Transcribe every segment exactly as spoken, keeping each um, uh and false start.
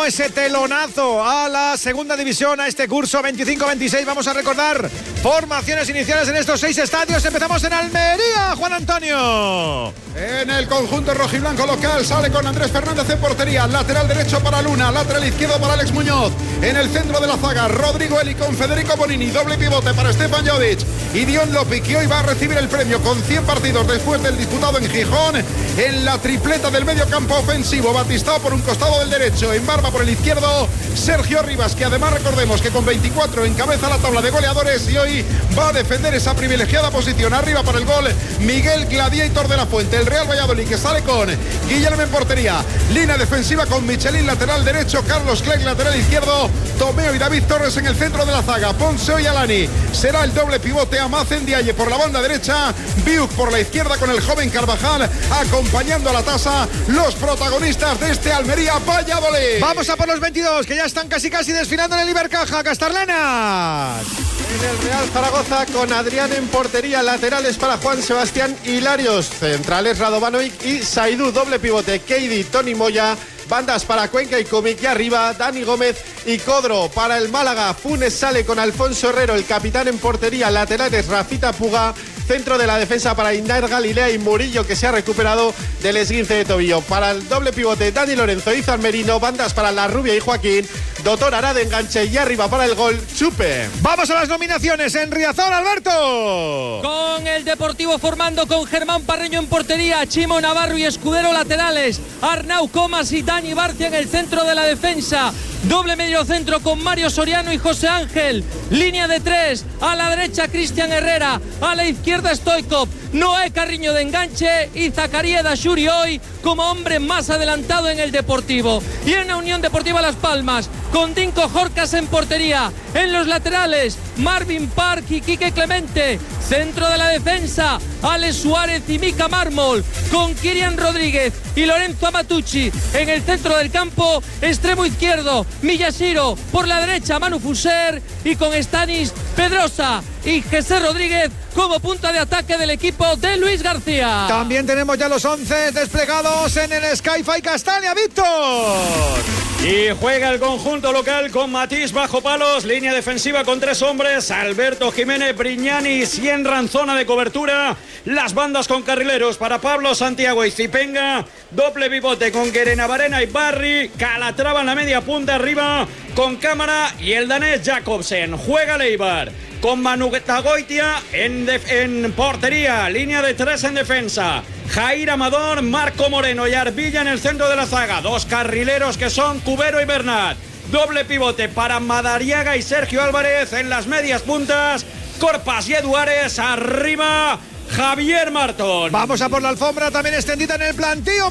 ese telonazo a la segunda división, a este curso veinticinco veintiséis. Vamos a recordar formaciones iniciales en estos seis estadios. Empezamos en Almería, Juan Antonio. En el conjunto rojiblanco local sale con Andrés Fernández en portería, lateral derecho para Luna, lateral izquierdo para Alex Muñoz. En el centro de la zaga, Rodrigo Eli con Federico Bonini, doble pivote para Stefan Jovic y Dion Lopi, que hoy va a recibir el premio con cien partidos después del disputado en Gijón. En la tripleta del medio campo ofensivo, Batistao por un costado del derecho, en barba por el izquierdo, Sergio Rivas, que además recordemos que con veinticuatro encabeza la tabla de goleadores y hoy va a defender esa privilegiada posición. Arriba para el gol, Miguel Gladiator de la Fuente. El Real Valladolid, que sale con Guillermo en portería, línea defensiva con Michelin lateral derecho, Carlos Clegg lateral izquierdo, Tomeo y David Torres en el centro de la zaga, Ponce y Alani será el doble pivote, Amacen Diaye por la banda derecha, Biuk por la izquierda con el joven Carvajal acompañando a la tasa, los protagonistas de este Almería Valladolid. Vamos a por los veintidós, que ya están casi casi desfilando en el Ibercaja. Castarlenas. En el Real Zaragoza con Adrián en portería, laterales para Juan Sebastián Hilarios, centrales Radovanovic y Saidú, doble pivote Keidi, Toni Moya, bandas para Cuenca y Comic, y arriba Dani Gómez y Codro. Para el Málaga, Funes sale con Alfonso Herrero, el capitán en portería, laterales Rafita Puga, centro de la defensa para Inar Galilea y Murillo, que se ha recuperado del esguince de tobillo. Para el doble pivote, Dani Lorenzo y Izan Merino, bandas para La Rubia y Joaquín, Doctor Arad enganche y arriba para el gol, Chupe. Vamos a las nominaciones en Riazor, Alberto. Con el Deportivo formando con Germán Parreño en portería, Chimo Navarro y Escudero laterales, Arnau Comas y Dani Barcia en el centro de la defensa. Doble medio centro con Mario Soriano y José Ángel. Línea de tres. A la derecha Cristian Herrera. A la izquierda Stoikov. Noé Carriño de enganche y Zacarieda Shuri hoy como hombre más adelantado en el Deportivo. Y en la Unión Deportiva Las Palmas con Dinko Jorcas en portería. En los laterales Marvin Park y Quique Clemente. Centro de la defensa Alex Suárez y Mika Mármol. Con Kirian Rodríguez y Lorenzo Amatucci. En el centro del campo, extremo izquierdo Miyashiro, por la derecha Manu Fuser y con Stanis Pedrosa y José Rodríguez como punta de ataque del equipo de Luis García. También tenemos ya los once desplegados en el Sky-Fi Castalia, Víctor. Y juega el conjunto local con Matís bajo palos, línea defensiva con tres hombres, Alberto Jiménez, Brignani y Sienra en zona de cobertura, las bandas con carrileros para Pablo Santiago y Zipenga, doble pivote con Guerena Varena y Barry, Calatrava en la media punta arriba con Cámara y el danés Jacobsen. Juega Leibar con Manu Tagoitia en, def- en portería, línea de tres en defensa, Jair Amador, Marco Moreno y Arbilla en el centro de la zaga, dos carrileros que son Cubero y Bernat, doble pivote para Madariaga y Sergio Álvarez en las medias puntas, Corpas y Eduares arriba, Javier Martón. Vamos a por la alfombra también extendida en el plantío,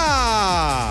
Marta.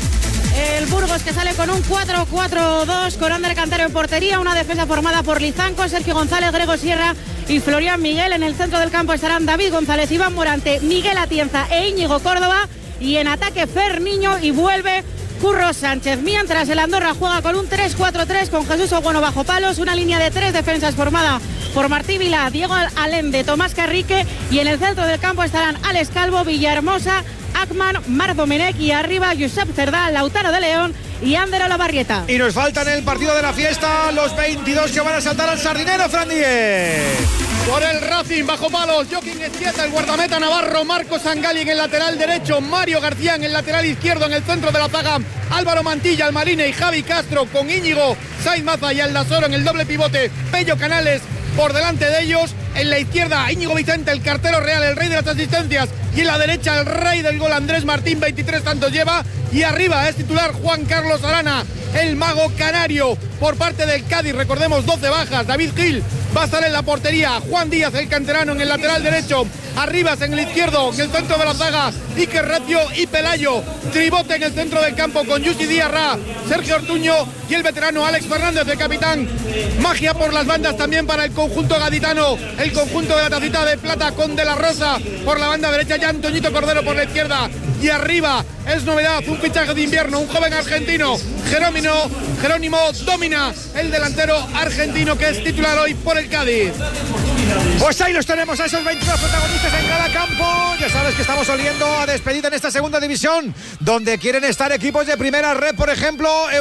El Burgos, que sale con un cuatro cuatro dos con Ander Cantero en portería, una defensa formada por Lizanco, Sergio González, Grego Sierra y Florian Miguel. En el centro del campo estarán David González, Iván Morante, Miguel Atienza e Íñigo Córdoba, y en ataque Fer Niño y vuelve Curro Sánchez. Mientras el Andorra juega con un tres cuatro tres con Jesús Ogueno bajo palos, una línea de tres defensas formada por Martí Vila, Diego Alende, Tomás Carrique, y en el centro del campo estarán Alex Calvo, Villahermosa, Akman, Marc Domenech y arriba Josep Cerdá, Lautaro de León y Ander Olavarrieta. Y nos faltan en el partido de la fiesta los veintidós que van a saltar al sardinero, Fran Díez. Por el Racing, bajo palos, Joaquín Esquieta, el guardameta navarro, Marcos Sangali en el lateral derecho, Mario García en el lateral izquierdo, en el centro de la zaga, Álvaro Mantilla, Almarine y Javi Castro, con Íñigo, Said Maza y Aldasoro en el doble pivote, Pello Canales por delante de ellos. En la izquierda Íñigo Vicente, el cartero real, el rey de las asistencias, y en la derecha el rey del gol Andrés Martín, veintitrés tantos lleva, y arriba es titular Juan Carlos Arana, el mago canario. Por parte del Cádiz, recordemos, doce bajas, David Gil va a estar en la portería, Juan Díaz, el canterano, en el lateral derecho, Arribas en el izquierdo, en el centro de la zaga, Iker Recio y Pelayo, tribote en el centro del campo con Yusi Diarra, Sergio Ortuño y el veterano Alex Fernández, el capitán. Magia por las bandas también para el conjunto gaditano, el conjunto de la Tacita de Plata con De la Rosa por la banda derecha, ya Antoñito Cordero por la izquierda, y arriba es novedad, un fichaje de invierno, un joven argentino, Jerónimo, Jerónimo Domina, el delantero argentino que es titular hoy por el Cádiz. Pues ahí los tenemos, a esos veintidós protagonistas en cada campo. Ya sabes que estamos oliendo a despedida en esta segunda división, donde quieren estar equipos de primera red, por ejemplo